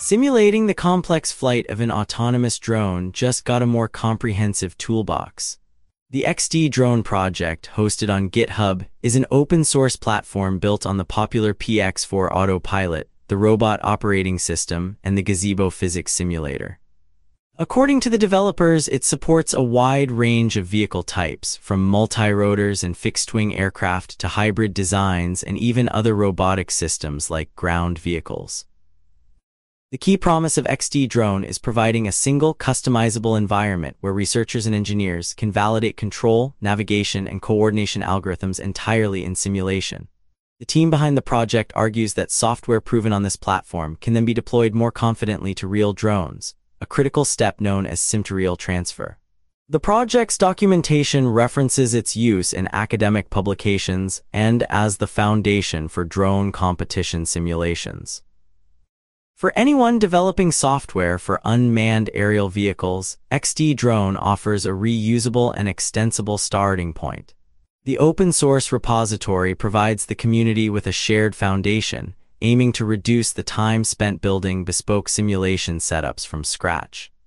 Simulating the complex flight of an autonomous drone just got a more comprehensive toolbox. The XD Drone project, hosted on GitHub, is an open-source platform built on the popular PX4 Autopilot, the robot operating system, and the Gazebo physics simulator. According to the developers, it supports a wide range of vehicle types, from multi-rotors and fixed-wing aircraft to hybrid designs and even other robotic systems like ground vehicles. The key promise of XD Drone is providing a single, customizable environment where researchers and engineers can validate control, navigation, and coordination algorithms entirely in simulation. The team behind the project argues that software proven on this platform can then be deployed more confidently to real drones, a critical step known as sim-to-real transfer. The project's documentation references its use in academic publications and as the foundation for drone competition simulations. For anyone developing software for unmanned aerial vehicles, XD Drone offers a reusable and extensible starting point. The open-source repository provides the community with a shared foundation, aiming to reduce the time spent building bespoke simulation setups from scratch.